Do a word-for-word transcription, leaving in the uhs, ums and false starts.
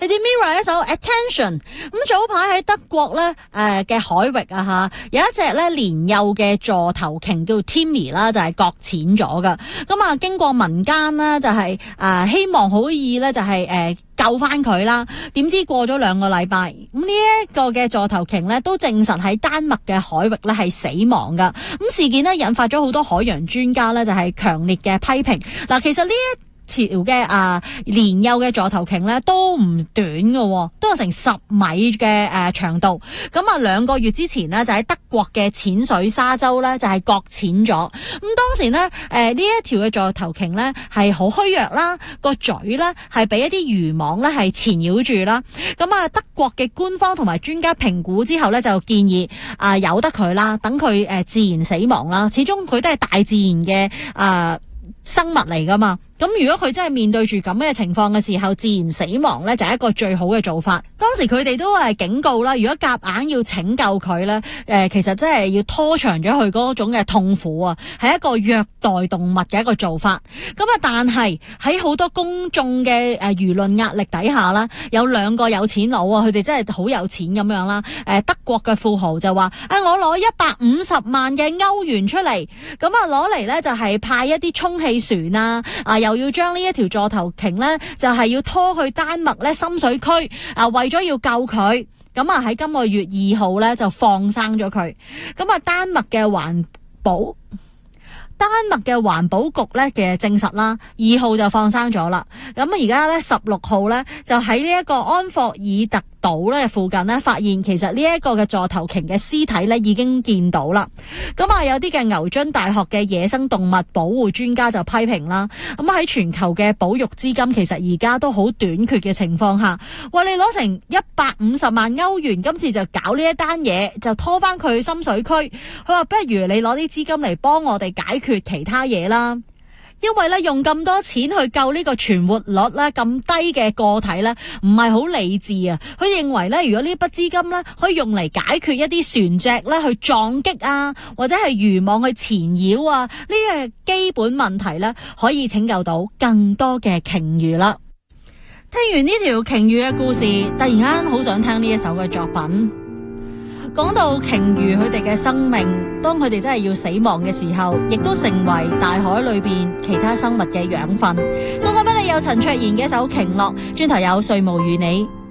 嚟自 Mirror 一首 Attention。咁早排喺德國咧誒嘅海域啊吓，有一隻咧年幼嘅座頭鯨叫 Timmy 啦，就係擱淺咗噶。咁啊，經過民間咧就係、是、誒、呃、希望可以咧就係、是、誒。呃救翻佢啦，點知過咗兩個禮拜，咁呢一個嘅座頭鯨呢都證實喺丹麥嘅海域呢係死亡噶。咁事件呢引發咗好多海洋專家呢就係強烈嘅批評。嗱，其實呢一條嘅啊年幼嘅座頭鯨咧都唔短嘅，都有成十米嘅誒、呃、長度。咁啊兩個月之前呢，就喺德國嘅淺水沙洲咧就係擱淺咗。咁當時呢，誒、呃、呢一條嘅座頭鯨咧係好虛弱啦，個嘴咧係俾一啲漁網咧係纏繞住啦。咁啊德國嘅官方同埋專家評估之後咧就建議啊、呃、由得佢啦，等佢誒自然死亡啦。始終佢都係大自然嘅啊、呃、生物嚟噶嘛。咁如果佢真係面對住咁嘅情況嘅時候，自然死亡咧就係一個最好嘅做法。當時佢哋都係警告啦，如果夾硬要拯救佢咧，誒、呃、其實真係要拖長咗佢嗰種嘅痛苦啊，係一個虐待動物嘅一個做法。咁啊，但係喺好多公眾嘅誒輿論壓力底下啦，有兩個有錢佬啊，佢哋真係好有錢咁樣啦。誒德國嘅富豪就話：啊，我攞一百五十萬嘅歐元出嚟，咁啊攞嚟咧就係派一啲充氣船啊，啊又要將呢一條座頭鯨呢，就係、是、要拖去丹麥咧深水區啊，為咗要救佢，咁啊喺今個月二號呢，就放生咗佢。咁啊丹麥嘅環保丹麥嘅環保局咧嘅證實啦，二號就放生咗啦。咁啊而家咧十六號咧就喺呢一個安霍爾特島咧附近咧發現，其實呢一個嘅座頭鯨嘅屍體咧已經見到啦。咁啊有啲嘅牛津大學嘅野生動物保護專家就批評啦，咁喺全球嘅保育資金其實而家都好短缺嘅情況下，話你攞成一百五十萬歐元，今次就搞呢一單嘢，就拖翻佢深水區。佢話不如你攞啲資金嚟幫我哋解決其他嘢啦。因為咧用咁多錢去救呢個存活率咧咁低嘅個體咧，唔係好理智啊！佢認為咧，如果呢筆資金咧可以用嚟解決一啲船隻咧去撞擊啊，或者係漁網去纏繞啊，呢個基本問題咧可以拯救到更多嘅鯨魚啦。聽完呢條鯨魚嘅故事，突然間好想聽呢一首嘅作品。講到鯨魚佢哋嘅生命，當佢哋真係要死亡嘅時候，亦都成為大海裏邊其他生物嘅養分。送上俾你有陳卓賢嘅一首《鯨落》，轉頭有睡無如你。